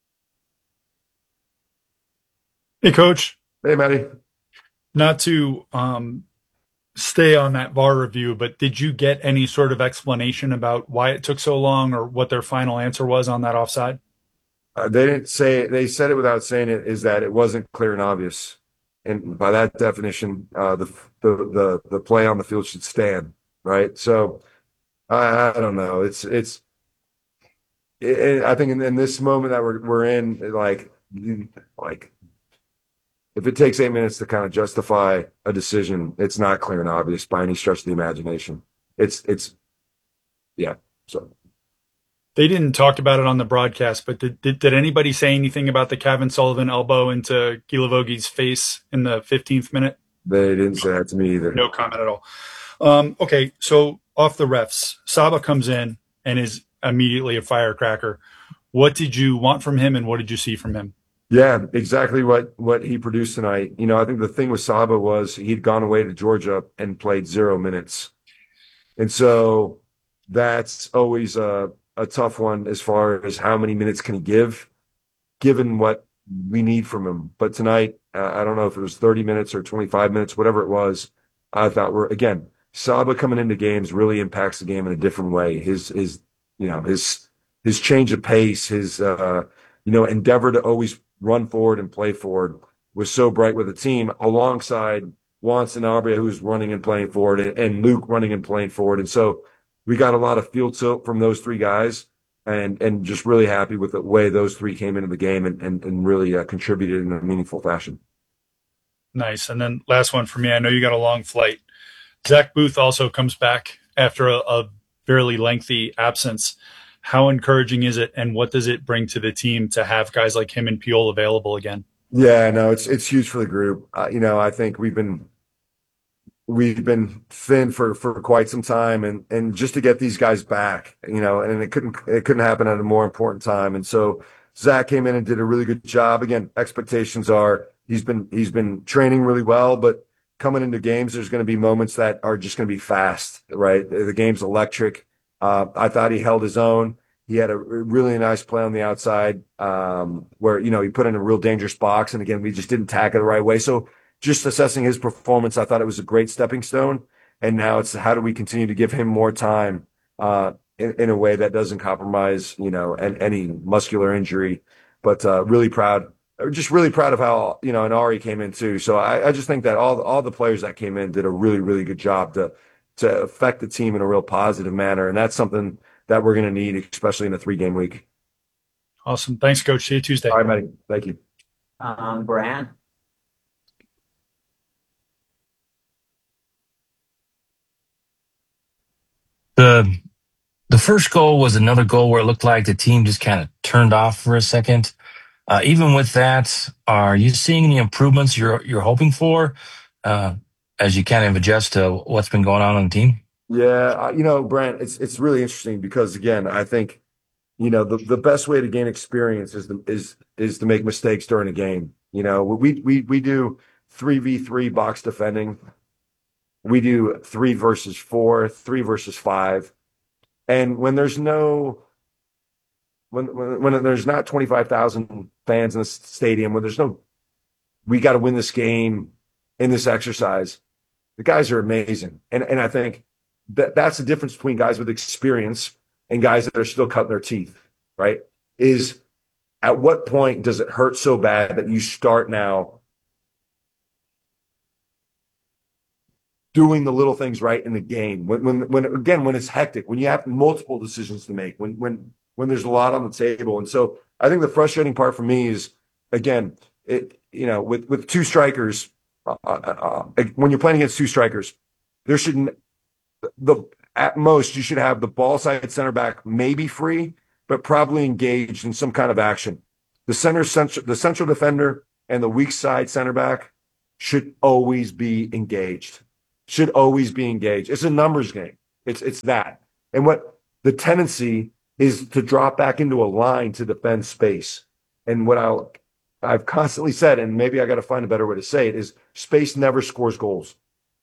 Hey, Coach.
Hey, Maddie.
Not to um, stay on that V A R review, but did you get any sort of explanation about why it took so long or what their final answer was on that offside?
Uh, they didn't say it. They said it without saying it, is that it wasn't clear and obvious. And by that definition, uh, the, the the the play on the field should stand, right? So I, I don't know. It's it's. It, it, I think in, in this moment that we're we're in, like like if it takes eight minutes to kind of justify a decision, it's not clear and obvious by any stretch of the imagination. It's it's yeah. So.
They didn't talk about it on the broadcast, but did, did, did anybody say anything about the Kevin Sullivan elbow into Gilavogi's face in the fifteenth minute?
They didn't say that to me either.
No comment at all. Um, okay, so off the refs, Saba comes in and is immediately a firecracker. What did you want from him and what did you see from him?
Yeah, exactly what, what he produced tonight. You know, I think the thing with Saba was he'd gone away to Georgia and played zero minutes. And so that's always a, a tough one as far as how many minutes can he give, given what we need from him. But tonight, uh, I don't know if it was thirty minutes or twenty-five minutes, whatever it was. I thought we're, again, Saba coming into games really impacts the game in a different way. His, his, you know, his, his change of pace, his, uh, you know, endeavor to always run forward and play forward was so bright with the team alongside Juan Sanabria, who's running and playing forward, and, and Luke running and playing forward. And so we got a lot of field tilt from those three guys, and and just really happy with the way those three came into the game and, and, and really uh, contributed in a meaningful fashion.
Nice. And then last one for me. I know you got a long flight. Zach Booth also comes back after a, a fairly lengthy absence. How encouraging is it, and what does it bring to the team to have guys like him and Puyol available again?
Yeah, no, it's it's huge for the group. Uh, you know, I think we've been we've been thin for, for quite some time, and, and just to get these guys back, you know, and it couldn't it couldn't happen at a more important time. And so Zach came in and did a really good job. Again, expectations are he's been he's been training really well, but coming into games, there's going to be moments that are just going to be fast, right? The game's electric. Uh, I thought he held his own. He had a really nice play on the outside um, where, you know, he put in a real dangerous box. And again, we just didn't tack it the right way. So just assessing his performance, I thought it was a great stepping stone. And now it's how do we continue to give him more time uh, in, in a way that doesn't compromise, you know, and any muscular injury. But uh, really proud, just really proud of how, you know, and Ari came in too. So I, I just think that all, all the players that came in did a really, really good job to, to affect the team in a real positive manner. And that's something that we're going to need, especially in a three-game week.
Awesome. Thanks, Coach. See you Tuesday.
All right, Matty. Thank you.
Um, Brand.
The the first goal was another goal where it looked like the team just kind of turned off for a second. Uh, even with that, are you seeing any improvements you're you're hoping for uh, as you kind of adjust to what's been going on on the team?
Yeah, you know, Brent, it's it's really interesting because again, I think, you know, the, the best way to gain experience is to, is is to make mistakes during a game. You know, we we we do three v three box defending. We do three versus four, three versus five, and when there's no when when, when there's not twenty-five thousand fans in the stadium, when there's no, we got to win this game in this exercise. The guys are amazing, and and I think. That that's the difference between guys with experience and guys that are still cutting their teeth, right? Is at what point does it hurt so bad that you start now doing the little things right in the game? When, when, when again, when it's hectic, when you have multiple decisions to make, when, when, when there's a lot on the table. And so I think the frustrating part for me is, again, it, you know, with, with two strikers, uh, uh, uh, when you're playing against two strikers, there should the at most you should have the ball side center back maybe free, but probably engaged in some kind of action. The center, central, the central defender and the weak side center back should always be engaged. Should always be engaged. It's a numbers game. It's it's that. And what the tendency is to drop back into a line to defend space. And what I'll I've constantly said, and maybe I got to find a better way to say it, is space never scores goals.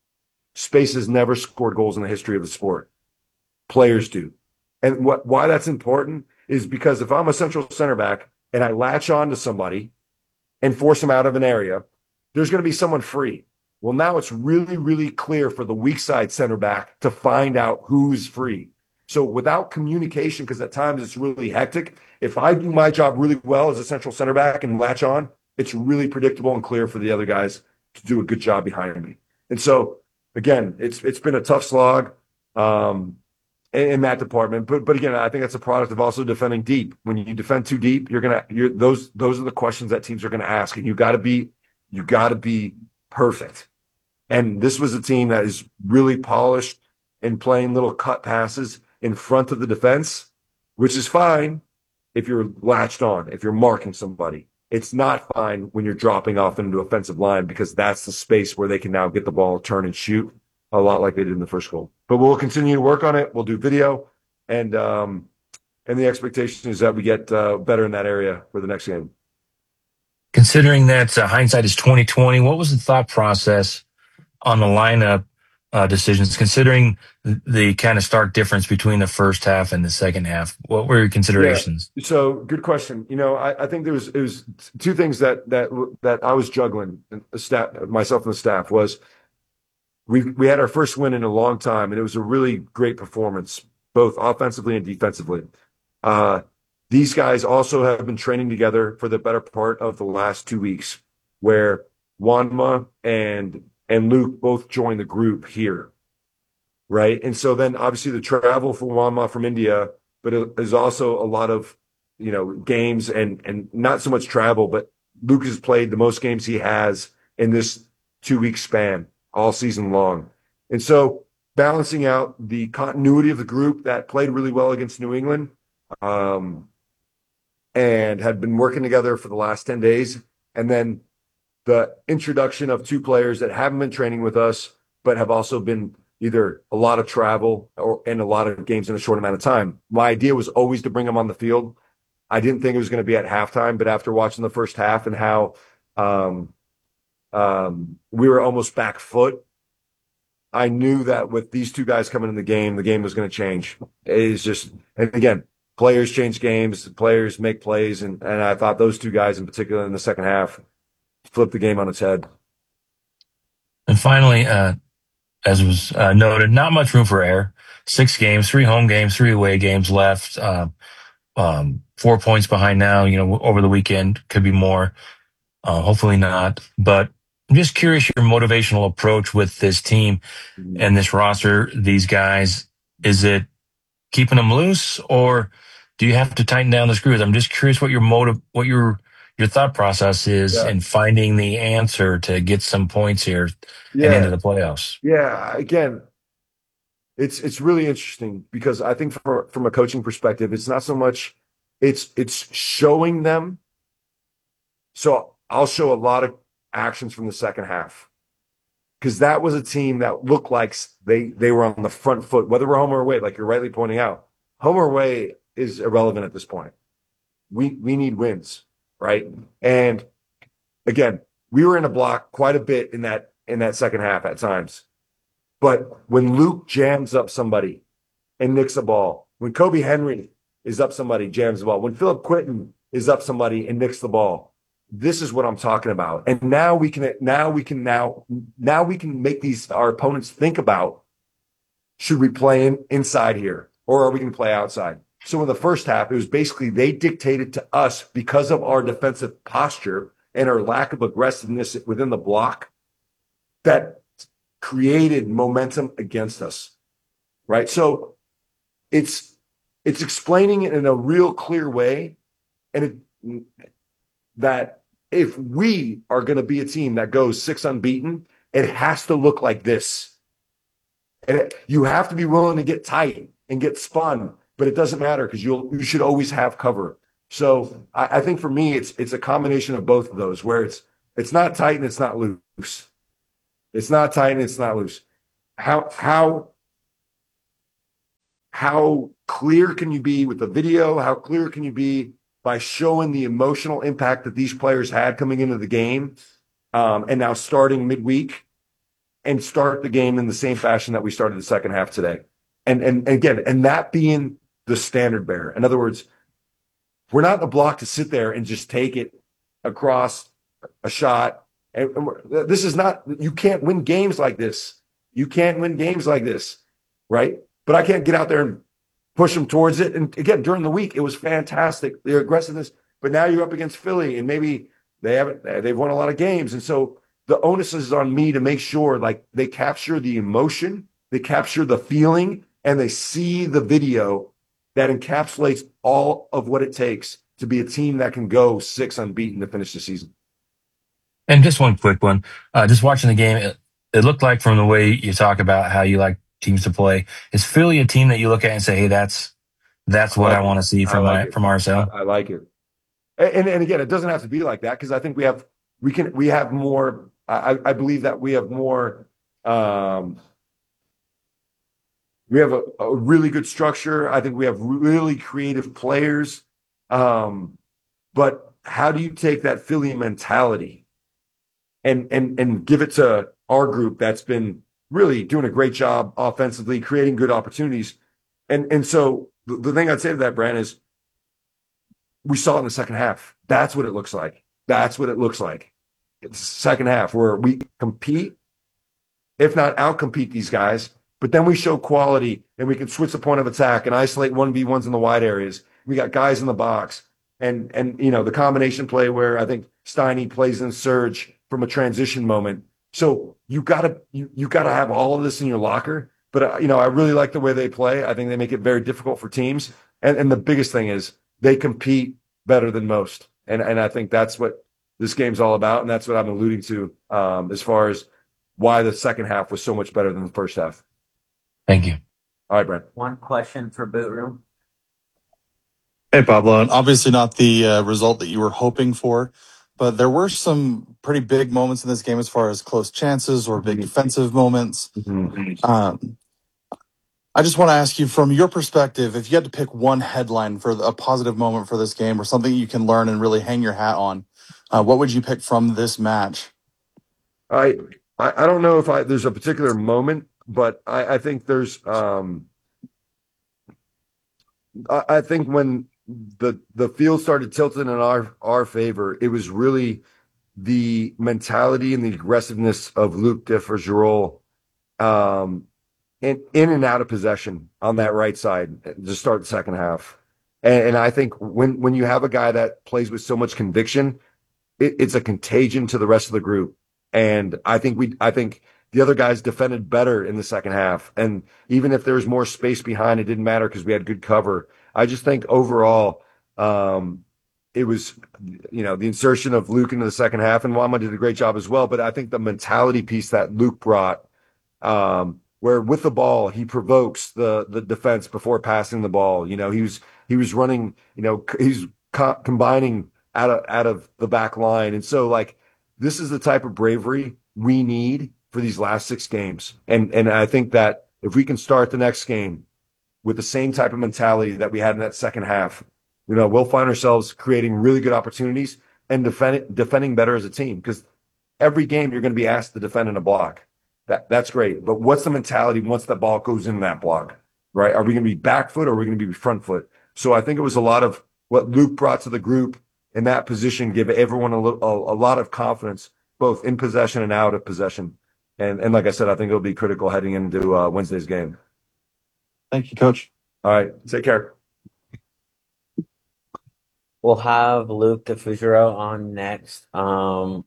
Space has never scored goals in the history of the sport. Players do. And what why that's important is because if I'm a central center back and I latch on to somebody and force them out of an area, there's going to be someone free. Well, now it's really, really clear for the weak side center back to find out who's free. So without communication, because at times it's really hectic, if I do my job really well as a central center back and latch on, it's really predictable and clear for the other guys to do a good job behind me. And so, again, it's it's been a tough slog um, in, in that department. But but again, I think that's a product of also defending deep. When you defend too deep, you're gonna you're those those are the questions that teams are gonna ask, and you got to be you got to be perfect. And this was a team that is really polished in playing little cut passes in front of the defense, which is fine if you're latched on, if you're marking somebody. It's not fine when you're dropping off into offensive line, because that's the space where they can now get the ball, turn and shoot, a lot like they did in the first goal. But we'll continue to work on it. We'll do video, and um, and the expectation is that we get uh, better in that area for the next game.
Considering that uh, hindsight is twenty twenty, what was the thought process on the lineup uh, decisions, considering the, the kind of stark difference between the first half and the second half? What were your considerations?
Yeah. So good question. You know, I, I think there was it was two things that that that I was juggling, the staff, myself and the staff, was we we had our first win in a long time, and it was a really great performance, both offensively and defensively. Uh, these guys also have been training together for the better part of the last two weeks, where Wanma and and Luke both joined the group here, right? And so then obviously the travel for Wanma from India, but it is also a lot of, you know, games and and not so much travel, but Luke has played the most games he has in this two-week span all season long. And so balancing out the continuity of the group that played really well against New England um, and had been working together for the last ten days, and then the introduction of two players that haven't been training with us, but have also been either a lot of travel or and a lot of games in a short amount of time. My idea was always to bring them on the field. I didn't think it was going to be at halftime, but after watching the first half and how um, um, we were almost back foot, I knew that with these two guys coming in the game, the game was going to change. It is just, and again, players change games, players make plays, and, and I thought those two guys in particular in the second half flip the game on its head.
And finally, uh, as was uh, noted, not much room for error. Six games, three home games, three away games left. Uh, um, four points behind now. You know, over the weekend could be more. Uh, hopefully not. But I'm just curious your motivational approach with this team and this roster. These guys, is it keeping them loose, or do you have to tighten down the screws? I'm just curious what your motive, what your your thought process is yeah. in finding the answer to get some points here
yeah.
and into the playoffs.
Yeah, again, it's it's really interesting because I think from from a coaching perspective, it's not so much it's it's showing them. So I'll show a lot of actions from the second half, because that was a team that looked like they they were on the front foot, whether we're home or away, like you're rightly pointing out. Home or away is irrelevant at this point. We we need wins. Right. And again, we were in a block quite a bit in that in that second half at times. But when Luke jams up somebody and nicks a ball, when Kobe Henry is up somebody, jams the ball, when Philip Quinton is up somebody and nicks the ball, this is what I'm talking about. And now we can now we can now now we can make these our opponents think about, should we play in, inside here, or are we going to play outside? So in the first half, it was basically they dictated to us, because of our defensive posture and our lack of aggressiveness within the block, that created momentum against us, right? So it's it's explaining it in a real clear way, and it, that if we are going to be a team that goes six unbeaten, it has to look like this. And it, you have to be willing to get tight and get spun, but it doesn't matter because you'll you should always have cover. So I, I think for me, it's it's a combination of both of those, where it's it's not tight and it's not loose. It's not tight and it's not loose. How how how clear can you be with the video? How clear can you be by showing the emotional impact that these players had coming into the game, um, and now starting midweek, and start the game in the same fashion that we started the second half today, and and, and again, and that being the standard bearer. In other words, we're not in the block to sit there and just take it across a shot. And, and this is not. You can't win games like this. You can't win games like this, right? But I can't get out there and push them towards it. And again, during the week, it was fantastic, the aggressiveness. But now you're up against Philly, and maybe they haven't. They've won a lot of games, and so the onus is on me to make sure, like, they capture the emotion, they capture the feeling, and they see the video that encapsulates all of what it takes to be a team that can go six unbeaten to finish the season.
And just one quick one. Uh, just watching the game, it, it looked like from the way you talk about how you like teams to play, is Philly a team that you look at and say, hey, that's that's what I, like I want to see from
like
my, from R S L?
I, I like it. And, and again, it doesn't have to be like that, because I think we have we can we have more. I, I believe that we have more. Um, we have a, a really good structure. I think we have really creative players. Um, but how do you take that Philly mentality and and and give it to our group that's been really doing a great job offensively, creating good opportunities? And and so the, the thing I'd say to that, Brand, is we saw it in the second half. That's what it looks like. That's what it looks like. It's the second half where we compete, if not outcompete these guys, but then we show quality and we can switch the point of attack and isolate one v ones in the wide areas. We got guys in the box, and and you know the combination play where I think Steiny plays in surge from a transition moment. So you gotta you you gotta have all of this in your locker. But uh, you know I really like the way they play. I think they make it very difficult for teams. And and the biggest thing is they compete better than most. And and I think that's what this game's all about, and that's what I'm alluding to um, as far as why the second half was so much better than the first half.
Thank you.
All right, Brent.
One question for Boot Room.
Hey, Pablo. And obviously not the uh, result that you were hoping for, but there were some pretty big moments in this game as far as close chances or big defensive moments.
Mm-hmm.
Um, I just want to ask you, from your perspective, if you had to pick one headline for a positive moment for this game or something you can learn and really hang your hat on, uh, what would you pick from this match?
I I, I don't know if I there's a particular moment, but I, I think there's um, I, I think when the the field started tilting in our our favor, it was really the mentality and the aggressiveness of Luke Differgerol, um, in in and out of possession on that right side to start the second half. And, and I think when when you have a guy that plays with so much conviction, it, it's a contagion to the rest of the group. And I think we I think the other guys defended better in the second half. And even if there was more space behind, it didn't matter because we had good cover. I just think overall, um, it was, you know, the insertion of Luke into the second half, and Wama did a great job as well. But I think the mentality piece that Luke brought, um, where with the ball, he provokes the the defense before passing the ball. You know, he was he was running, you know, he's co- combining out of out of the back line. And so, like, this is the type of bravery we need for these last six games. And and I think that if we can start the next game with the same type of mentality that we had in that second half, you know, we'll find ourselves creating really good opportunities and defend, defending better as a team. Because every game you're going to be asked to defend in a block. That that's great. But what's the mentality once that ball goes in that block, right? Are we going to be back foot or are we going to be front foot? So I think it was a lot of what Luke brought to the group in that position, give everyone a, little, a, a lot of confidence, both in possession and out of possession. And and like I said, I think it'll be critical heading into uh, Wednesday's game.
Thank you, Coach.
All right. Take care.
We'll have Luke DeFugero on next. Um,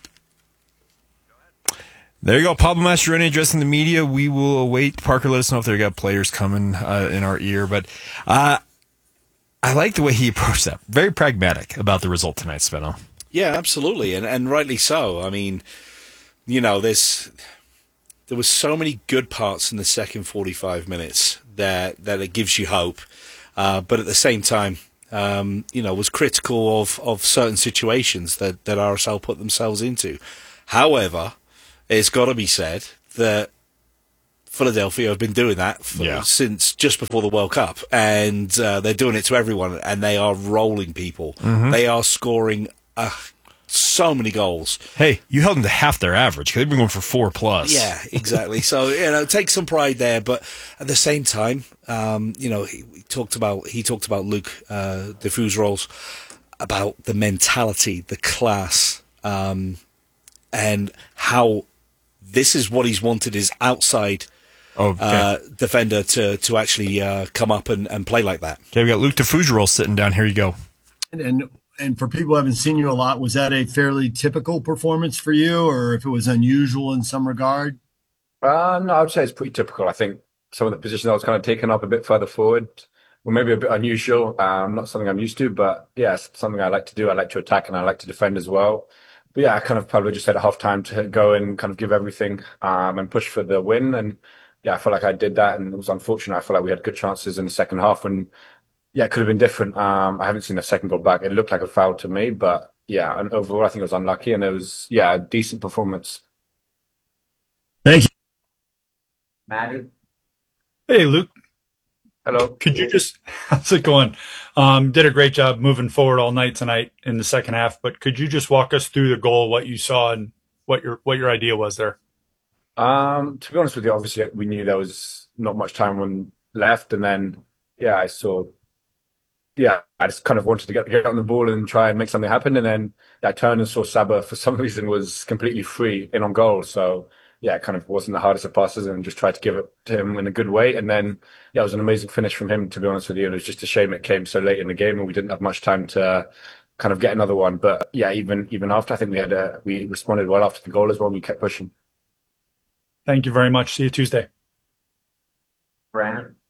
There you go. Pablo Mastroeni addressing the media. We will await. Parker, let us know if they got players coming uh, in our ear. But uh, I like the way he approached that. Very pragmatic about the result tonight, Sveno.
Yeah, absolutely, and and rightly so. I mean, you know, there's there was so many good parts in the second forty-five minutes that that it gives you hope, uh, but at the same time, um, you know, was critical of of certain situations that that R S L put themselves into. However, it's got to be said that Philadelphia have been doing that for, yeah. since just before the World Cup, and uh, they're doing it to everyone, and they are rolling people.
Mm-hmm.
They are scoring uh, so many goals.
Hey, you held them to half their average because they've been going for four plus.
Yeah, exactly. So you know, take some pride there, but at the same time, um, you know, he, he talked about he talked about Luke uh, de Fougerolles, about the mentality, the class, um, and how this is what he's wanted his outside.
Oh, okay.
uh, defender to to actually uh, come up and, and play like that.
Okay, we got Luke de Fougerolles sitting down. Here you go.
And, and and for people who haven't seen you a lot, was that a fairly typical performance for you, or if it was unusual in some regard?
Uh, no, I would say it's pretty typical. I think some of the positions I was kind of taken up a bit further forward were maybe a bit unusual. Um, not something I'm used to, but yeah, it's something I like to do. I like to attack and I like to defend as well. But yeah, I kind of probably just had a half time to go and kind of give everything um, and push for the win. And yeah, I feel like I did that, and it was unfortunate. I feel like we had good chances in the second half, and yeah, it could have been different. Um, I haven't seen the second goal back. It looked like a foul to me, but yeah, and overall, I think it was unlucky, and it was yeah, a decent performance.
Thank you,
Maddie.
Hey, Luke.
Hello.
Could you just how's it going? Um, did a great job moving forward all night tonight in the second half, but could you just walk us through the goal, what you saw, and what your what your idea was there?
Um, to be honest with you, obviously we knew there was not much time left, and then yeah, I saw, yeah, I just kind of wanted to get get on the ball and try and make something happen, and then yeah, I turned and saw Saba for some reason was completely free in on goal, so yeah, it kind of wasn't the hardest of passes, and just tried to give it to him in a good way, and then yeah, it was an amazing finish from him. To be honest with you, and it was just a shame it came so late in the game, and we didn't have much time to kind of get another one. But yeah, even even after, I think we had a we responded well after the goal as well. We kept pushing.
Thank you very much. See you Tuesday.
Brandon.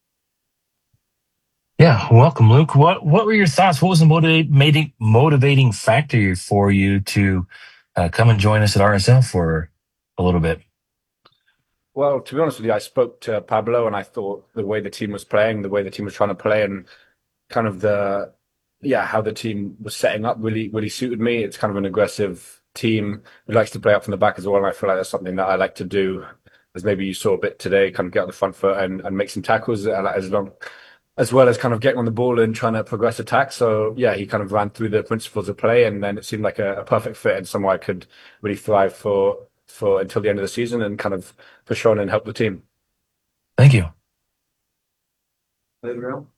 Yeah, welcome, Luke. What what were your thoughts? What was the motivating motivating factor for you to uh, come and join us at R S L for a little bit?
Well, to be honest with you, I spoke to Pablo, and I thought the way the team was playing, the way the team was trying to play, and kind of the yeah how the team was setting up really really suited me. It's kind of an aggressive team who likes to play up from the back as well, and I feel like that's something that I like to do, as maybe you saw a bit today, kind of get on the front foot and, and make some tackles as long as well as kind of getting on the ball and trying to progress attack. So yeah, he kind of ran through the principles of play, and then it seemed like a, a perfect fit and somewhere I could really thrive for for until the end of the season and kind of push on and help the team.
Thank you.
Hey,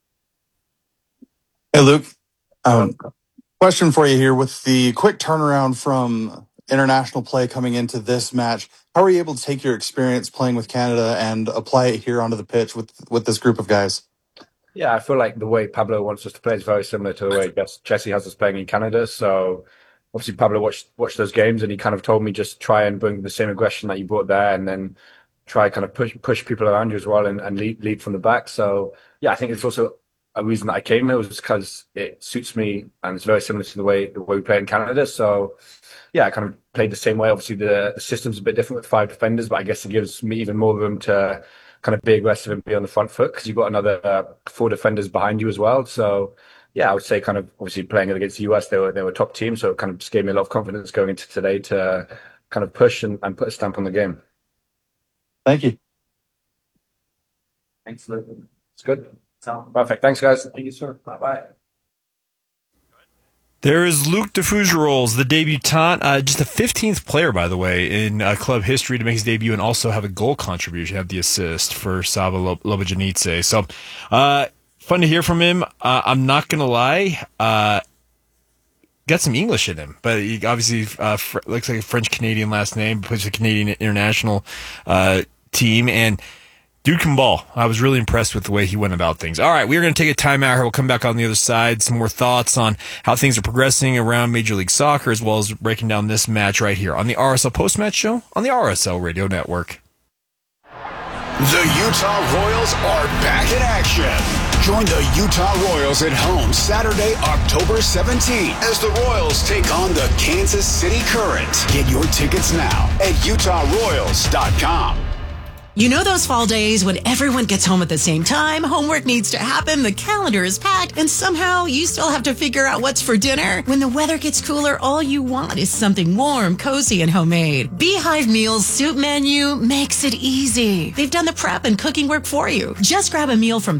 Luke. Um, question for you here. With the quick turnaround from international play coming into this match, how are you able to take your experience playing with Canada and apply it here onto the pitch with, with this group of guys?
Yeah, I feel like the way Pablo wants us to play is very similar to the way Jesse has us playing in Canada. So obviously Pablo watched watched those games, and he kind of told me just try and bring the same aggression that you brought there, and then try kind of push push people around you as well, and, and lead lead from the back. So yeah, I think it's also a reason that I came here was because it suits me, and it's very similar to the way the way we play in Canada. So yeah, I kind of played the same way. Obviously the, the system's a bit different with five defenders, but I guess it gives me even more room to kind of be aggressive and be on the front foot, because you've got another uh, four defenders behind you as well. So yeah, I would say kind of obviously playing against the U S, they were they were a top team, so it kind of just gave me a lot of confidence going into today to kind of push and, and put a stamp on the game.
Thank you.
Thanks, Luke. It's good. Perfect. Thanks, guys. Thank you, sir. Bye bye.
There is Luke de Fougerolles, the debutant, uh, just the fifteenth player, by the way, in uh, club history to make his debut and also have a goal contribution, have the assist for Saba Lobojanice. So, uh, fun to hear from him. Uh, I'm not going to lie. Uh, got some English in him, but he obviously uh, fr- looks like a French-Canadian last name, plays for the Canadian international uh, team, and dude can ball. I was really impressed with the way he went about things. All right, we're going to take a timeout here. We'll come back on the other side. Some more thoughts on how things are progressing around Major League Soccer, as well as breaking down this match right here on the R S L Post-Match Show on the R S L Radio Network.
The Utah Royals are back in action. Join the Utah Royals at home Saturday, October seventeenth as the Royals take on the Kansas City Current. Get your tickets now at utah royals dot com.
You know those fall days when everyone gets home at the same time, homework needs to happen, the calendar is packed, and somehow you still have to figure out what's for dinner? When the weather gets cooler, all you want is something warm, cozy, and homemade. Beehive Meals Soup Menu makes it easy. They've done the prep and cooking work for you. Just grab a meal from